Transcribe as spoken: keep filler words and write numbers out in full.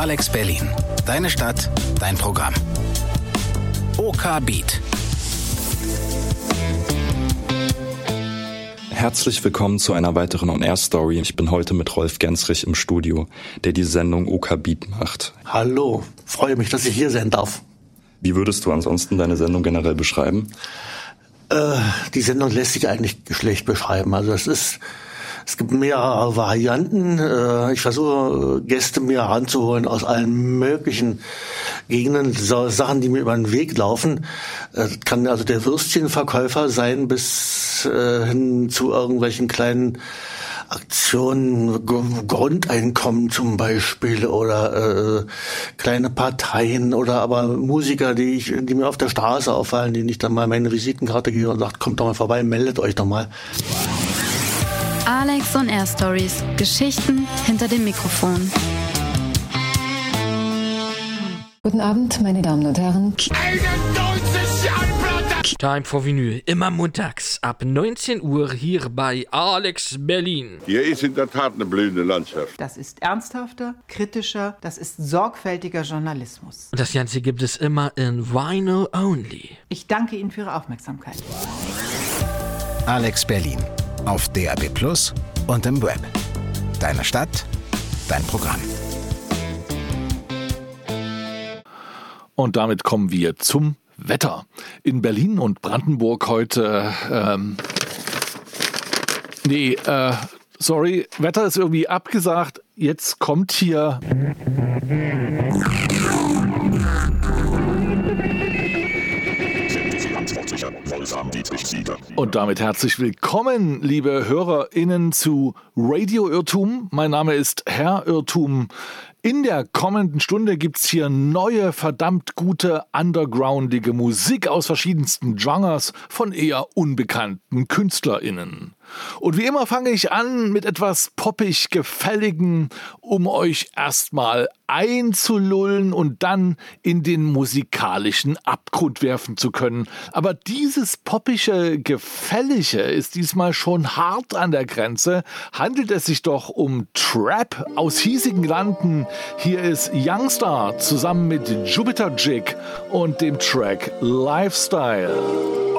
Alex Berlin. Deine Stadt, dein Programm. OK Beat. Herzlich willkommen zu einer weiteren On-Air-Story. Ich bin heute mit Rolf Gensrich im Studio, der die Sendung OK Beat macht. Hallo, freue mich, dass ich hier sein darf. Wie würdest du ansonsten deine Sendung generell beschreiben? Äh, die Sendung lässt sich eigentlich schlecht beschreiben. Also es ist, es gibt mehrere Varianten. Äh, ich versuche Gäste mir ranzuholen aus allen möglichen Gegenden, so Sachen, die mir über den Weg laufen. Das kann also der Würstchenverkäufer sein bis äh, hin zu irgendwelchen kleinen Aktionen, Grundeinkommen zum Beispiel oder äh, kleine Parteien oder aber Musiker, die ich, die mir auf der Straße auffallen, denen ich dann mal meine Visitenkarte gebe und sage, kommt doch mal vorbei, meldet euch doch mal. Alex on Air Stories. Geschichten hinter dem Mikrofon. Guten Abend, meine Damen und Herren. Time for Vinyl, immer montags ab neunzehn Uhr hier bei Alex Berlin. Hier ist in der Tat eine blühende Landschaft. Das ist ernsthafter, kritischer, das ist sorgfältiger Journalismus. Und das Ganze gibt es immer in Vinyl Only. Ich danke Ihnen für Ihre Aufmerksamkeit. Alex Berlin. Auf D A B Plus und im Web. Deine Stadt, dein Programm. Und damit kommen wir zum Wetter. In Berlin und Brandenburg heute, ähm, nee, äh, sorry, Wetter ist irgendwie abgesagt. Jetzt kommt hier und damit herzlich willkommen, liebe HörerInnen, zu Radio Irrtum. Mein Name ist Herr Irrtum. In der kommenden Stunde gibt's hier neue, verdammt gute, undergroundige Musik aus verschiedensten Genres von eher unbekannten KünstlerInnen. Und wie immer fange ich an mit etwas poppig Gefälligem, um euch erstmal einzulullen und dann in den musikalischen Abgrund werfen zu können. Aber dieses poppische Gefällige ist diesmal schon hart an der Grenze. Handelt es sich doch um Trap aus hiesigen Landen. Hier ist Youngstar zusammen mit Jupiter Jig und dem Track Lifestyle.